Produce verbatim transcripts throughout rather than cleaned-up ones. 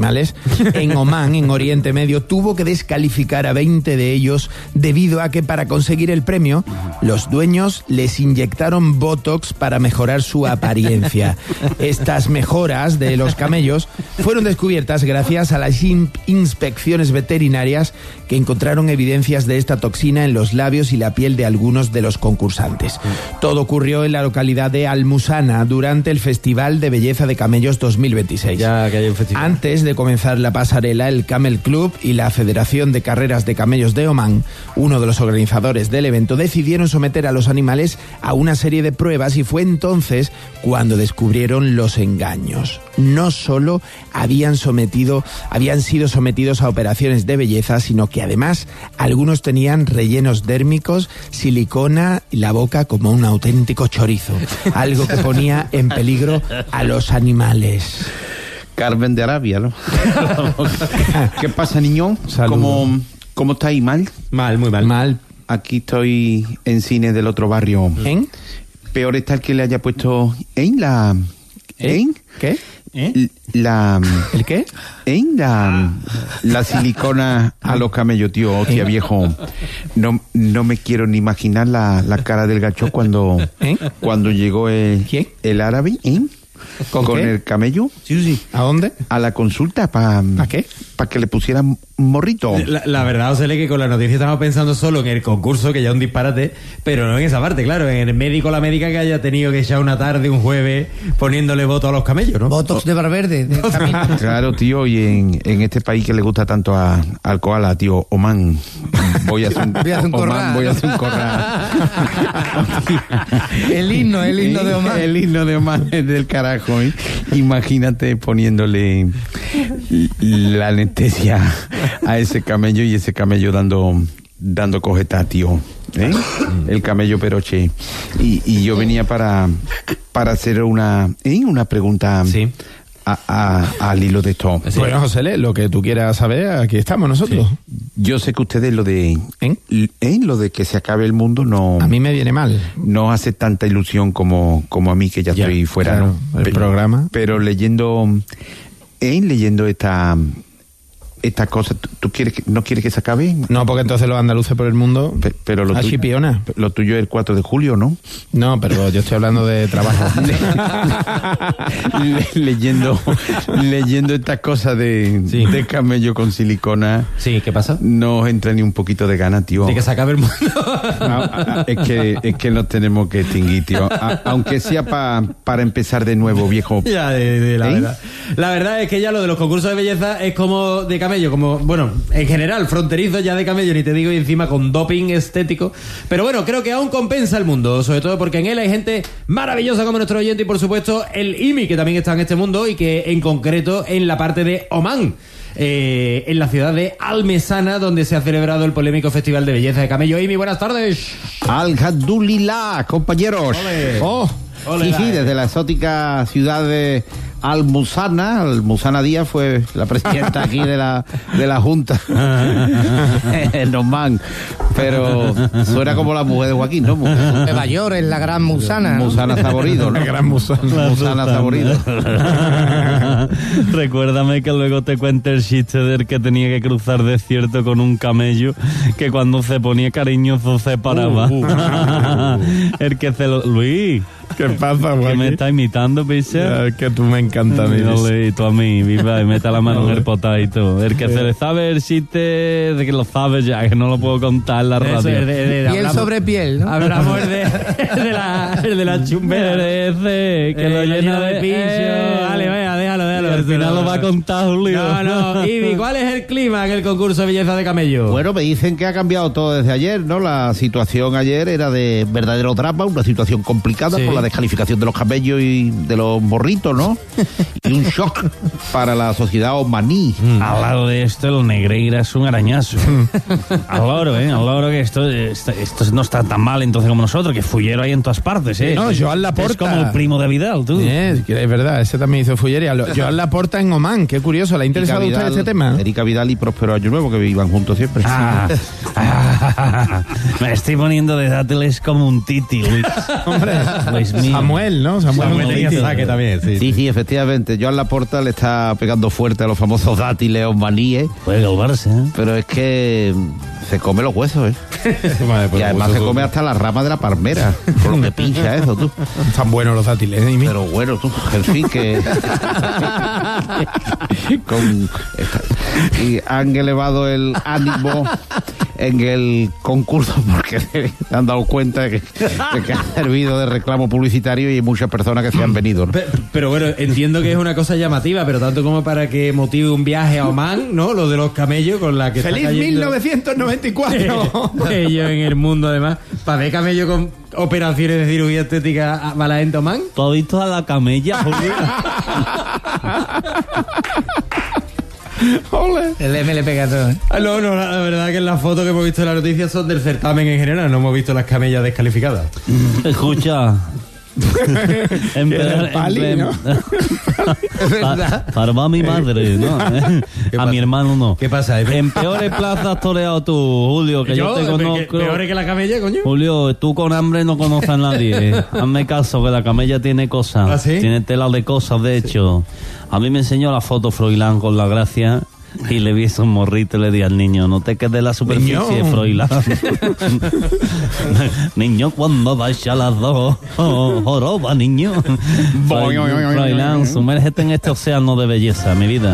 animales en Omán, en Oriente Medio, tuvo que descalificar a veinte de ellos debido a que para conseguir el premio los dueños les inyectaron botox para mejorar su apariencia. Estas mejoras de los camellos fueron descubiertas gracias a las in- inspecciones veterinarias que encontraron evidencias de esta toxina en los labios y la piel de algunos de los concursantes. Todo ocurrió en la localidad de Al-Musana durante el Festival de Belleza de Camellos dos mil veintiséis. Ya que hay un festival. Antes de comenzar la pasarela, el Camel Club y la Federación de Carreras de Camellos de Omán, uno de los organizadores del evento, decidieron someter a los animales a una serie de pruebas y fue entonces cuando descubrieron los engaños. No solo habían sometido, habían sido sometidos a operaciones de belleza, sino que además algunos tenían rellenos dérmicos, silicona y la boca como un auténtico chorizo, algo que ponía en peligro a los animales. Carmen de Arabia, ¿no? ¿Qué pasa, niño? ¿Cómo, ¿Cómo estáis? ¿Mal? Mal, muy mal. Mal. Aquí estoy en cine del otro barrio. ¿En? Peor está el que le haya puesto en la... ¿En? ¿Qué? ¿Eh? La... ¿El qué? En la... La silicona a los camellos, tío. Hostia, viejo. No, no me quiero ni imaginar la, la cara del gacho cuando... ¿Eh? Cuando llegó el... ¿Quién? El árabe, ¿eh? ¿Con, ¿Con qué? el camello? Sí, sí. ¿A dónde? A la consulta para... ¿Para qué? Para que le pusieran un morrito. La, la verdad, José, que con la noticia estamos pensando solo en el concurso, que ya es un disparate, pero no en esa parte, claro, en el médico o la médica que haya tenido que echar una tarde, un jueves, poniéndole voto a los camellos, ¿no? Botox de Valverde. De Claro, tío, y en, en este país que le gusta tanto a, al koala, tío, Omán, voy a hacer un, Voy a hacer un Omán, corral. voy a hacer un corral. el himno, el himno de Omán. El himno de Omán es del carajo, ¿eh? Imagínate poniéndole la anestesia a ese camello y ese camello dando dando cojeta, tío, ¿eh? El camello peroche. Y, y yo venía para para hacer una ¿eh? una pregunta Sí. a, a, al hilo de esto. Sí. Bueno, José, Le, lo que tú quieras saber, aquí estamos nosotros. Yo sé que ustedes lo de ¿Eh? ¿eh? lo de que se acabe el mundo no A mí me viene mal. no hace tanta ilusión como como a mí, que ya, Ya, estoy fuera, claro, ¿no? el Pe- programa. Pero leyendo ¿eh? leyendo esta estas cosas, ¿tú, tú quieres que, no quieres que se acabe? No, porque entonces los andaluces por el mundo... Pe- pero lo a tuyo, chipiona. lo tuyo es el cuatro de julio, ¿no? No, pero yo estoy hablando de trabajo. Le- leyendo leyendo estas cosas de, Sí. de camello con silicona, Sí, ¿qué pasa? no os entra ni un poquito de gana, tío. De que se acabe el mundo. Ah, ah, es que es que nos tenemos que extinguir, tío. A- aunque sea pa, para empezar de nuevo, viejo. Ya, de, de la ¿Eh? verdad. La verdad es que ya lo de los concursos de belleza es como de camello, como, bueno, en general, fronterizo ya de camello, ni te digo, y encima con doping estético. Pero bueno, creo que aún compensa el mundo, sobre todo porque en él hay gente maravillosa como nuestro oyente y, por supuesto, el I M I, que también está en este mundo y que, en concreto, en la parte de Omán. Eh, en la ciudad de Al-Mesana, donde se ha celebrado el polémico Festival de Belleza de Camello. Amy, buenas tardes. Alhamdulillah, compañeros. Ole. Oh, Ole, sí, sí, dale. desde la exótica ciudad de Al-Musana. Al-Musana Díaz fue la presidenta aquí de la de la Junta en Omán. Pero suena como la mujer de Joaquín, ¿no? Mujer. Nueva York es la gran Musana. ¿no? Musana Saborido, ¿no? La gran Musana. Musana Saborido. Recuérdame que luego te cuente el chiste del que tenía que cruzar desierto con un camello, que cuando se ponía cariñoso se paraba. Uh, uh, el que se lo... Luis, ¿Qué pasa, que Joaquín? me está imitando, picha. Ya, es que tú me encanta, mi Ole, y tú a mí, viva, y meta la mano en el potadito. El que se le sabe el chiste de que lo sabe ya, que no lo puedo contar en la Eso radio. es de- de- de- Piel hablamos- sobre piel, ¿no? Hablamos de, de la, de la chumbera. Merece, que Eh, lo llena de pincho. Eh, Dale, vaya, déjalo, déjalo. y al final lo va a contar Julio. No, no. Ivy, ¿cuál es el clima en el concurso de belleza de camello? Bueno, me dicen que ha cambiado todo desde ayer, ¿no? La situación ayer era de verdadero drama, una situación complicada Sí. por la descalificación de los camellos y de los morritos, ¿no? Y un shock para la sociedad omaní. Al lado de esto, el Negreira es un arañazo. Al loro, ¿eh? Al loro, que esto, esto, esto no está tan mal entonces como nosotros, que Fullero hay en todas partes, ¿eh? No, Joan Laporta. Es como el primo de Vidal, tú. Eh, es verdad, ese también hizo fullería. Lo- Joan Laporta en Omán, qué curioso. ¿Le ha interesado a usted Vidal, este tema? Erika Vidal y Próspero Año Nuevo, que iban juntos siempre. Ah, ah, Me estoy poniendo de dátiles como un titi, Luis. Hombre, Luis mío. Samuel, ¿no? Samuel, Samuel Titi. tenía saque también, sí. Sí, sí, efectivamente. Joan Laporta le está pegando fuerte a los famosos dátiles o maníes, Puede calvarse, ¿eh? pero es que se come los huesos, ¿eh? Vale, pues, Y además pues, se come hasta la rama de la palmera, con lo que pincha eso, tú. Están buenos los dátiles, ¿eh? Pero bueno, tú, en fin, que... con esta- y han elevado el ánimo en el concurso porque se han dado cuenta de que, de que ha servido de reclamo publicitario y hay muchas personas que se han venido, ¿no? Pe- Pero bueno, entiendo que es una cosa llamativa, pero tanto como para que motive un viaje a Oman, ¿no? Lo de los camellos con la que ¡Feliz está cayendo- mil novecientos noventa y cuatro! ellos en el mundo, además. Para ver camellos con operaciones de cirugía estética a mala gente Oman. ¿Tú has visto a la camella, Julio? ¡Ole! El M le pega todo, ¿eh? Ah, no, no, la, la verdad que las fotos que hemos visto en la noticia son del certamen en general, no hemos visto las camellas descalificadas. Escucha. En Era el peor- pali, en- ¿no? Pa- Para mi madre, ¿no? ¿Qué A pasa? mi hermano no. ¿Qué pasa, Efe? En peores plazas has toreado tú, Julio, que yo, te Pe- conozco. ¿Peores que la camella, coño? Julio, tú con hambre no conoces a nadie. Hazme caso, que la camella tiene cosas. ¿Ah, sí? Tiene tela de cosas, de hecho. A mí me enseñó la foto Froilán con la gracia y le vi esos morritos y le di al niño, no te quedes en la superficie, Niño. Froilán. Niño, cuando vaya a las dos, oh, joroba, niño. Boing, oing, oing, oing, Froilán, oing. sumérgete en este océano de belleza, mi vida.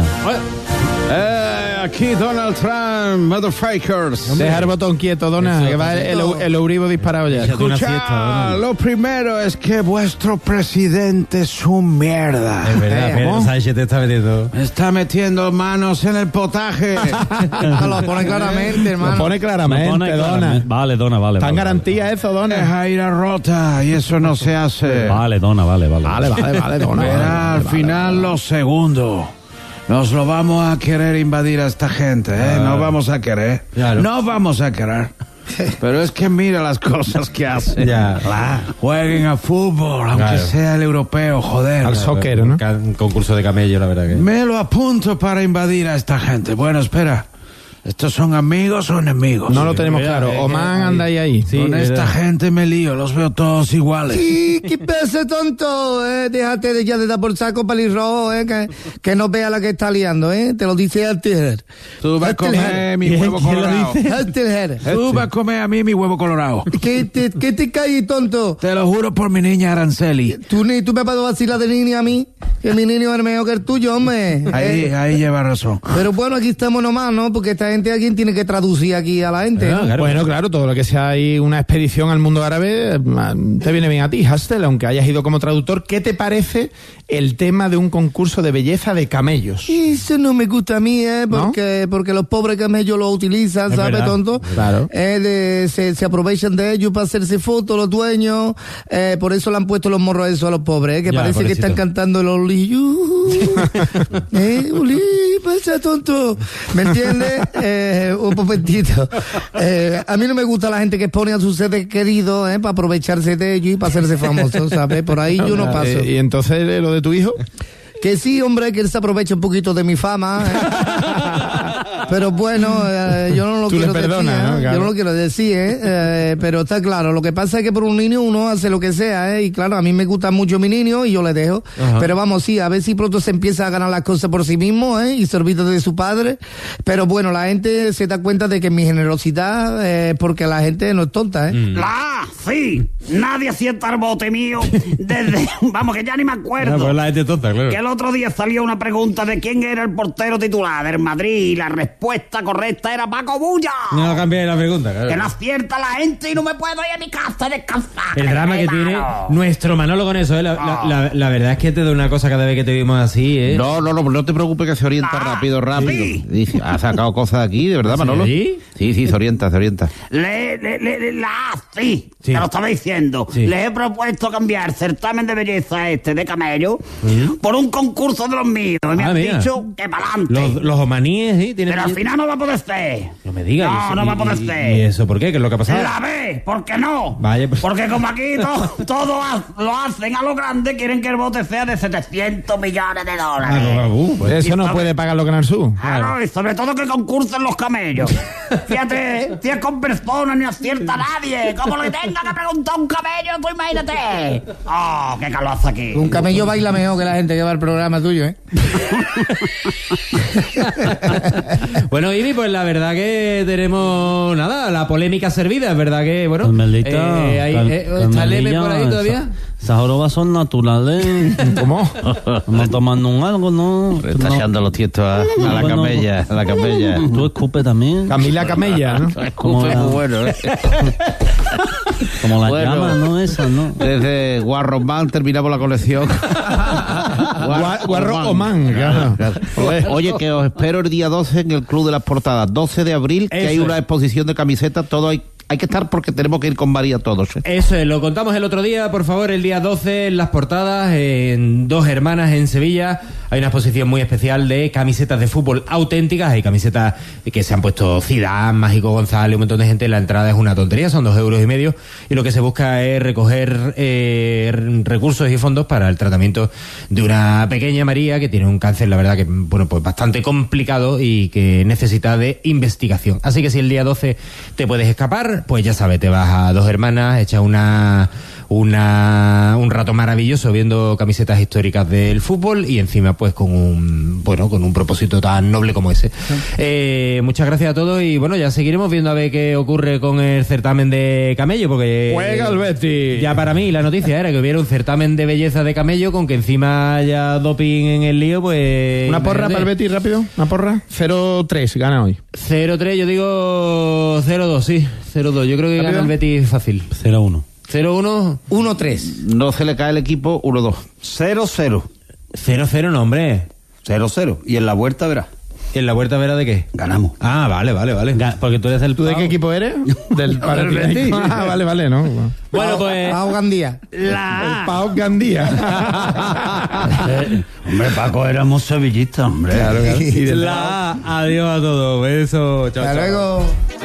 Eh, aquí Donald Trump, motherfuckers. Deja el botón quieto, Dona, Eso, que va el, el, el Euribo disparado ya. Échate una Escucha, siesta, Donald. lo primero es que vuestro presidente es un mierda. Es verdad, Eh, Pedro ¿cómo? Sánchez te está metiendo. Está metiendo manos en el potaje. Ah, lo pone claramente, hermano. Lo pone claramente, Lo pone Dona. claramente. Vale, Dona, vale. Está en vale, garantía eso, Dona. Deja ir a rota y eso no se hace. Vale, Dona, vale, vale. Vale, vale, vale, Dona. Verá vale, al vale, final vale. lo segundo. Nos lo vamos a querer invadir a esta gente, ¿eh? No vamos a querer. Claro. No vamos a querer. Pero es que mira las cosas que hacen. Ya. Jueguen a fútbol, aunque Claro. sea el europeo, joder. Al soccer, ¿no? Ca- Un concurso de camello, la verdad que. Me lo apunto para invadir a esta gente. Bueno, espera. ¿Estos son amigos o enemigos? No lo tenemos Mira, claro. eh, Oman eh, anda ahí ahí. Sí, Con esta verdad. gente me lío, los veo todos iguales. ¿Y qué pasa, tonto? Eh, déjate de ya de dar por saco pelirrojo, eh, que, que no vea la que está liando, eh. Te lo dice Alter. Tú vas a comer mi huevo ¿Quién lo colorado. Alter. Tú vas a comer a mí mi huevo colorado. ¿Qué te, qué te cae, tonto? Te lo juro por mi niña Araceli. Tú, ni, tú me vas a vacilar de niño a mí, que mi niño es mejor que el tuyo, hombre. Ahí, Eh, ahí lleva razón. pero bueno, aquí estamos nomás, ¿no? Porque esta gente aquí tiene que traducir aquí a la gente, ¿no? Claro. Bueno, claro, todo lo que sea ahí una expedición al mundo árabe eh, te viene bien a ti, Hastel, aunque hayas ido como traductor. ¿Qué te parece el tema de un concurso de belleza de camellos? Eso no me gusta a mí, ¿eh? ¿No? Porque, porque los pobres camellos lo utilizan, Es ¿sabes, verdad. tonto? Claro. Eh, de- se, se aprovechan de ellos para hacerse fotos los dueños. Eh, por eso le han puesto los morros a eso a los pobres, ¿eh? Que Ya, parece que pobrecito. están cantando el Oli. uh, ¿Eh? Oli, pasa, tonto. ¿Me entiendes? Eh, un momentito. Eh, a mí no me gusta la gente que expone a sus seres queridos, ¿eh? Para aprovecharse de ellos y para hacerse famosos, ¿sabes? Por ahí yo no paso. Eh, ¿Y entonces eh, lo de tu hijo? Que sí, hombre, que él se aprovecha un poquito de mi fama. ¿eh? Pero bueno, eh, yo no lo Tú le quiero perdonas, decir, ¿eh? ¿no? Claro. Yo no lo quiero decir, ¿eh? Eh, pero está claro, lo que pasa es que por un niño uno hace lo que sea, ¿eh? Y claro, a mí me gusta mucho mi niño y yo le dejo. Ajá. Pero vamos, sí, a ver si pronto se empieza a ganar las cosas por sí mismo, ¿eh? Y se olvida de su padre. Pero bueno, la gente se da cuenta de que mi generosidad es porque la gente no es tonta, ¿eh? La, sí, nadie sienta el bote mío desde, vamos, que ya ni me acuerdo. No, pues la gente tonta, claro. Que el otro día salió una pregunta de quién era el portero titular del Madrid y la respuesta correcta era Paco Bulla. No cambié la pregunta, claro. Que no acierta la gente y no me puedo ir a mi casa a descansar. El drama que tiene Hermano. nuestro Manolo con eso, ¿eh? La, la- la- la verdad es que te da una cosa cada vez que te vimos así, ¿eh? No, no, no, no te preocupes que se orienta Ah, rápido, rápido. sí. Dice, ha sacado cosas de aquí, de verdad, ¿Sí? Manolo. Sí, sí, se orienta, se orienta. Le, le, le- le- la, sí, Sí. te lo estaba diciendo. Sí. Le he propuesto cambiar certamen de belleza este de camello por un concurso de los míos. Y me Ah, han mira. dicho que para adelante. Los, los omaníes, ¿sí? Tienen Pero al final no va a poder ser. No me digas. No, ¿y eso- no va a y- poder y- ser. ¿Y eso por qué? ¿Qué es lo que ha pasado? La B, ¿por qué no? Vaya, pues- Porque como aquí to- todo ha- lo hacen a lo grande, quieren que el bote sea de setecientos millones de dólares. Ah, uh, pues- Eso no sobre- puede pagarlo Canal Sur. Claro, y sobre todo que concursen los camellos. Fíjate, si es con personas ni acierta nadie. Como le tenga que preguntar a un camello, tú imagínate. Oh, qué calor hace aquí. Un camello baila mejor que la gente que va al programa tuyo, ¿eh? Bueno, Ibi, pues la verdad que tenemos nada, la polémica servida, es verdad que, bueno, Carmelita, eh, hay- Car- eh, ¿está Leme Carmelilla, por ahí todavía? esa- Esas jorobas son naturales. ¿Cómo? Vamos tomando un algo, ¿no? Está No. echando los tiestos a, a la Bueno, camella, a la camella. Tú escupe también. Camila Camella, ¿no? Como Escupe, la- bueno, ¿eh? Como las Bueno. llamas, ¿no? Esas, ¿no? Desde Guarromán terminamos la colección. Gua- Guarro Oman, claro. Joder. Oye, que os espero el día doce en el Club de las Portadas. doce de abril, que Eso hay una es. exposición de camisetas. Todo hay, hay que estar porque tenemos que ir con María todos. ¿eh? Eso es, lo contamos el otro día, por favor, el día doce en Las Portadas, en Dos Hermanas en Sevilla. Hay una exposición muy especial de camisetas de fútbol auténticas. Hay camisetas que se han puesto Zidane, Mágico González, un montón de gente. La entrada es una tontería, son dos euros y medio. Y lo que se busca es recoger eh, recursos y fondos para el tratamiento de una pequeña María que tiene un cáncer, la verdad que, bueno, pues bastante complicado y que necesita de investigación. Así que si el día doce te puedes escapar, pues ya sabes, te vas a Dos Hermanas, echas una, una, un rato maravilloso viendo camisetas históricas del fútbol y encima pues con un, bueno, con un propósito tan noble como ese. Eh, muchas gracias a todos y bueno, ya seguiremos viendo a ver qué ocurre con el certamen de camello, porque Juega el Betis. ya para mí la noticia era que hubiera un certamen de belleza de camello con que encima haya doping en el lío, pues... Una porra para el Betis, rápido. Una porra. cero tres, gana hoy. cero tres, yo digo cero dos, sí, cero dos. Yo creo que ¿Rápido? gana el Betis fácil. cero uno. cero uno, uno tres. No se le cae el equipo, uno dos. Cero, cero. cero cero, no, hombre. Cero, cero. Y en la vuelta verás. ¿Y en la vuelta verá de qué? Ganamos. Ah, vale, vale, vale. Ga- Porque tú eres el ¿Tú de qué pavo. equipo eres? Del Panathinaikos. Betis. Ah, vale, vale, no. Bueno, pues... Pau Gandía. El Pau Gandía. Eh, hombre, Paco, éramos sevillistas, hombre. Claro, claro. Y del La... Adiós a todos. Besos. Chao, Hasta chao. luego.